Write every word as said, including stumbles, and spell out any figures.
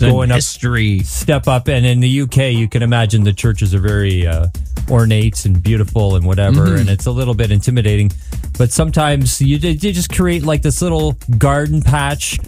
going up, history. step up. And in the U K, you can imagine the churches are very uh, ornate and beautiful and whatever, mm-hmm. and it's a little bit intimidating. But sometimes you, you just create like this little garden patch